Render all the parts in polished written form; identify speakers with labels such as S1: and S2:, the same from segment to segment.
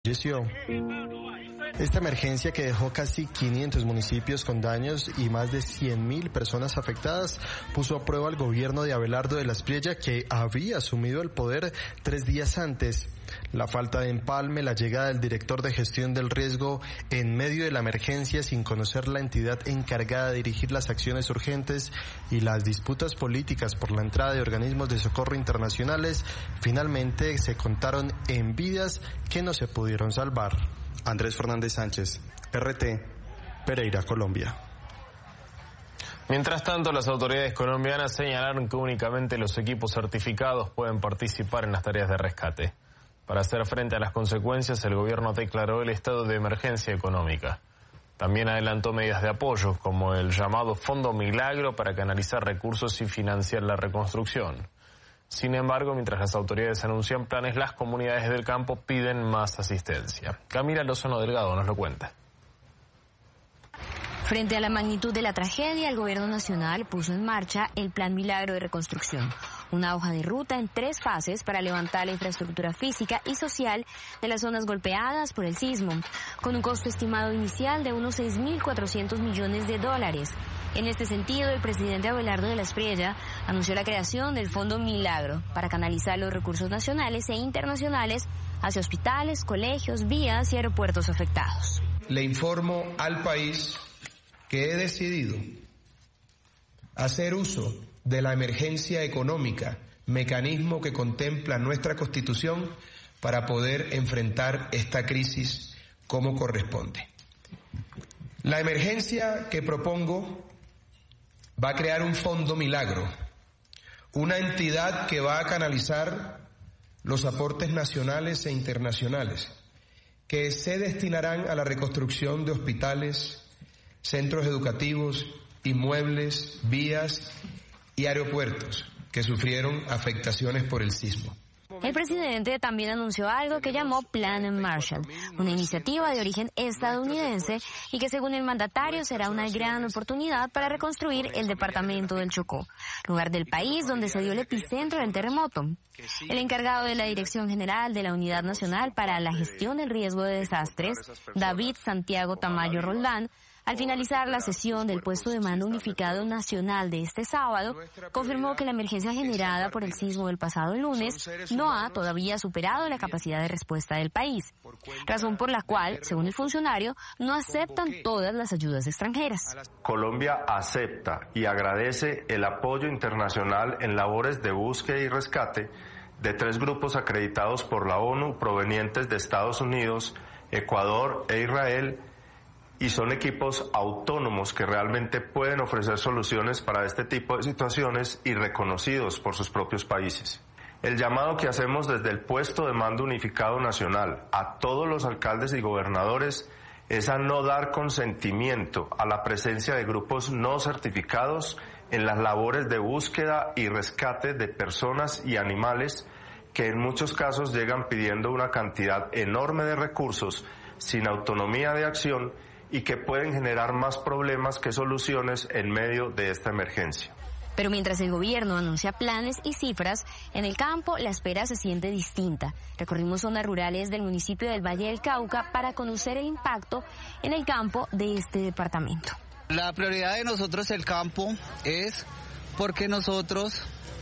S1: falleció. Esta emergencia, que dejó casi 500 municipios con daños y más de 100.000 personas afectadas, puso a prueba al gobierno de Abelardo de la Espriella, que había asumido el poder 3 días antes. La falta de empalme, la llegada del director de gestión del riesgo en medio de la emergencia sin conocer la entidad encargada de dirigir las acciones urgentes y las disputas políticas por la entrada de organismos de socorro internacionales, finalmente se contaron en vidas que no se pudieron salvar. Andrés Fernández Sánchez, RT, Pereira, Colombia.
S2: Mientras tanto, las autoridades colombianas señalaron que únicamente los equipos certificados pueden participar en las tareas de rescate. Para hacer frente a las consecuencias, el gobierno declaró el estado de emergencia económica. También adelantó medidas de apoyo, como el llamado Fondo Milagro, para canalizar recursos y financiar la reconstrucción. Sin embargo, mientras las autoridades anuncian planes, las comunidades del campo piden más asistencia. Camila Lozano Delgado nos lo cuenta.
S3: Frente a la magnitud de la tragedia, el gobierno nacional puso en marcha el Plan Milagro de Reconstrucción, una hoja de ruta en 3 fases para levantar la infraestructura física y social de las zonas golpeadas por el sismo, con un costo estimado inicial de unos $6.400 millones. En este sentido, el presidente Abelardo de la Espriella anunció la creación del Fondo Milagro para canalizar los recursos nacionales e internacionales hacia hospitales, colegios, vías y aeropuertos afectados.
S4: Le informo al país que he decidido hacer uso de la emergencia económica, mecanismo que contempla nuestra Constitución, para poder enfrentar esta crisis como corresponde. La emergencia que propongo va a crear un Fondo Milagro, una entidad que va a canalizar los aportes nacionales e internacionales, que se destinarán a la reconstrucción de hospitales, centros educativos, inmuebles, vías y aeropuertos que sufrieron afectaciones por el sismo.
S3: El presidente también anunció algo que llamó Plan Marshall, una iniciativa de origen estadounidense y que, según el mandatario, será una gran oportunidad para reconstruir el departamento del Chocó, lugar del país donde se dio el epicentro del terremoto. El encargado de la Dirección General de la Unidad Nacional para la Gestión del Riesgo de Desastres, David Santiago Tamayo Roldán, al finalizar la sesión del puesto de mando unificado nacional de este sábado, confirmó que la emergencia generada por el sismo del pasado lunes no ha todavía superado la capacidad de respuesta del país, razón por la cual, según el funcionario, no aceptan todas las ayudas extranjeras.
S5: Colombia acepta y agradece el apoyo internacional en labores de búsqueda y rescate de 3 grupos acreditados por la ONU provenientes de Estados Unidos, Ecuador e Israel, y son equipos autónomos que realmente pueden ofrecer soluciones para este tipo de situaciones y reconocidos por sus propios países. El llamado que hacemos desde el puesto de mando unificado nacional a todos los alcaldes y gobernadores es a no dar consentimiento a la presencia de grupos no certificados en las labores de búsqueda y rescate de personas y animales que en muchos casos llegan pidiendo una cantidad enorme de recursos sin autonomía de acción y que pueden generar más problemas que soluciones en medio de esta emergencia.
S3: Pero mientras el gobierno anuncia planes y cifras, en el campo la espera se siente distinta. Recorrimos zonas rurales del municipio del Valle del Cauca para conocer el impacto en el campo de este departamento.
S6: La prioridad de nosotros, el campo, es porque nosotros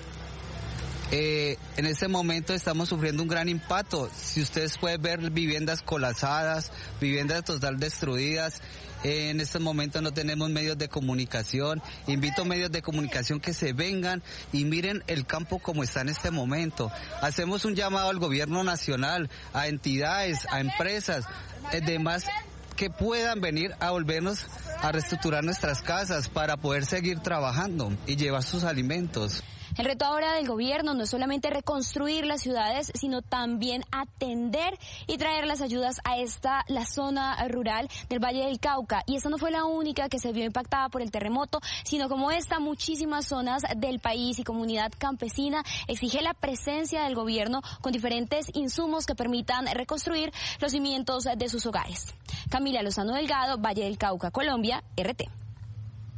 S6: en este momento estamos sufriendo un gran impacto. Si ustedes pueden ver viviendas colapsadas, viviendas total destruidas. En este momento no tenemos medios de comunicación. Invito a medios de comunicación que se vengan y miren el campo como está en este momento. Hacemos un llamado al gobierno nacional, a entidades, a empresas, demás, que puedan venir a volvernos a reestructurar nuestras casas para poder seguir trabajando y llevar sus alimentos.
S3: El reto ahora del gobierno no es solamente reconstruir las ciudades, sino también atender y traer las ayudas a la zona rural del Valle del Cauca. Y esta no fue la única que se vio impactada por el terremoto, sino como esta, muchísimas zonas del país y comunidad campesina exige la presencia del gobierno con diferentes insumos que permitan reconstruir los cimientos de sus hogares. Camila Lozano Delgado, Valle del Cauca, Colombia, RT.